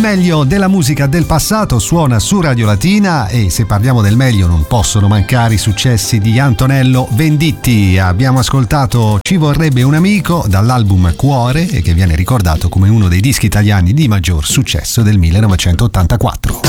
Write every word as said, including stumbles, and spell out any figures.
meglio della musica del passato suona su Radio Latina e se parliamo del meglio non possono mancare i successi di Antonello Venditti. Abbiamo ascoltato Ci vorrebbe un amico dall'album Cuore e che viene ricordato come uno dei dischi italiani di maggior successo del millenovecentottantaquattro.